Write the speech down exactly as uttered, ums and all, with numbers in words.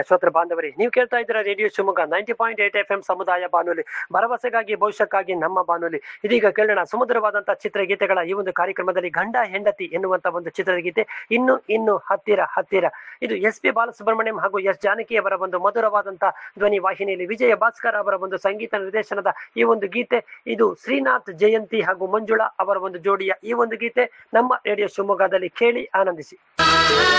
ಶ್ರೋತೃ ಬಾಂಧವರೇ, ನೀವು ಕೇಳ್ತಾ ಇದ್ದೀರಾ radio Shivamogga ninety point eight F M ಸಮುದಾಯ ಬಾನುಲಿ, ಭರವಸೆಗಾಗಿ ಭವಿಷ್ಯಕ್ಕಾಗಿ ನಮ್ಮ ಬಾನುಲಿ. ಇದೀಗ ಕೇಳೋಣ ಸುಮಧುರವಾದಂತಹ ಚಿತ್ರಗೀತೆಗಳ ಈ ಒಂದು ಕಾರ್ಯಕ್ರಮದಲ್ಲಿ ಗಂಡ ಹೆಂಡತಿ ಎನ್ನುವಂತ ಒಂದು ಚಿತ್ರಗೀತೆ, ಇನ್ನು ಇನ್ನು ಹತ್ತಿರ ಹತ್ತಿರ. ಇದು ಎಸ್ ಪಿ ಬಾಲಸುಬ್ರಹ್ಮಣ್ಯಂ ಹಾಗೂ ಎಸ್ ಜಾನಕಿ ಅವರ ಒಂದು ಮಧುರವಾದಂತಹ ಧ್ವನಿ ವಾಹಿನಿಯಲ್ಲಿ ವಿಜಯ ಭಾಸ್ಕರ್ ಅವರ ಒಂದು ಸಂಗೀತ ನಿರ್ದೇಶನದ ಈ ಒಂದು ಗೀತೆ. ಇದು ಶ್ರೀನಾಥ್ ಜಯಂತಿ ಹಾಗೂ ಮಂಜುಳಾ ಅವರ ಒಂದು ಜೋಡಿಯ ಈ ಒಂದು ಗೀತೆ. ನಮ್ಮ ರೇಡಿಯೋ ಶಿವಮೊಗ್ಗದಲ್ಲಿ ಕೇಳಿ ಆನಂದಿಸಿ.